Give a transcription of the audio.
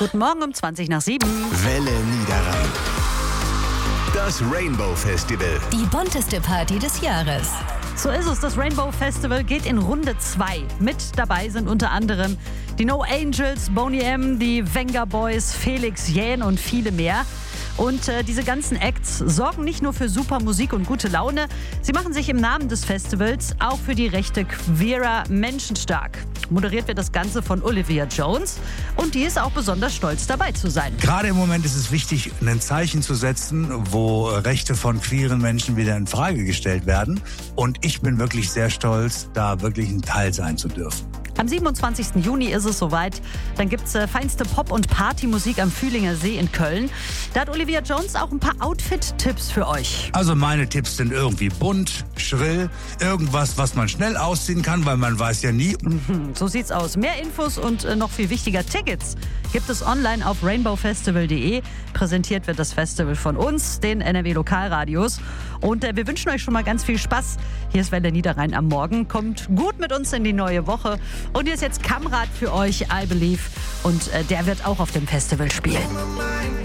Guten Morgen um 20 nach 7. Welle Niederrhein. Das Rainbow Festival. Die bunteste Party des Jahres. So ist es, das Rainbow Festival geht in Runde 2. Mit dabei sind unter anderem die No Angels, Boney M., die Venga Boys, Felix Jähn und viele mehr. Und diese ganzen Acts sorgen nicht nur für super Musik und gute Laune, sie machen sich im Namen des Festivals auch für die Rechte queerer Menschen stark. Moderiert wird das Ganze von Olivia Jones und die ist auch besonders stolz, dabei zu sein. Gerade im Moment ist es wichtig, ein Zeichen zu setzen, wo Rechte von queeren Menschen wieder in Frage gestellt werden. Und ich bin wirklich sehr stolz, da wirklich ein Teil sein zu dürfen. Am 27. Juni ist es soweit. Dann gibt es feinste Pop- und Partymusik am Fühlinger See in Köln. Da hat Olivia Jones auch ein paar Outfit-Tipps für euch. Also meine Tipps sind irgendwie bunt, schrill, irgendwas, was man schnell ausziehen kann, weil man weiß ja nie. So sieht's aus. Mehr Infos und noch viel wichtiger, Tickets gibt es online auf rainbowfestival.de. Präsentiert wird das Festival von uns, den NRW Lokalradios. Und wir wünschen euch schon mal ganz viel Spaß. Hier ist Welle Niederrhein am Morgen. Kommt gut mit uns in die neue Woche. Und hier ist jetzt Kamrat für euch, I Believe. Und der wird auch auf dem Festival spielen.